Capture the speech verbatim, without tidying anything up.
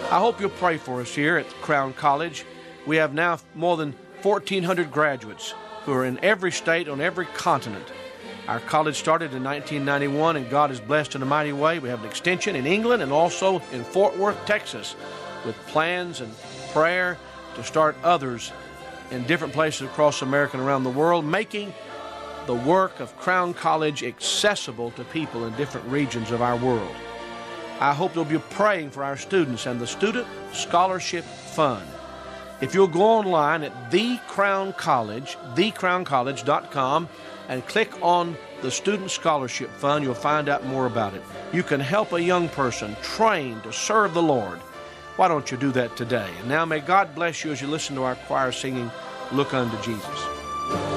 I hope you'll pray for us here at Crown College. We have now more than fourteen hundred graduates who are in every state on every continent. Our college started in nineteen ninety-one, and God has blessed in a mighty way. We have an extension in England and also in Fort Worth, Texas, with plans and prayer to start others in different places across America and around the world, making the work of Crown College accessible to people in different regions of our world. I hope you'll be praying for our students and the Student Scholarship Fund. If you'll go online at the Crown College, the crown college dot com, and click on the Student Scholarship Fund, you'll find out more about it. You can help a young person train to serve the Lord. Why don't you do that today? And now may God bless you as you listen to our choir singing, Look Unto Jesus.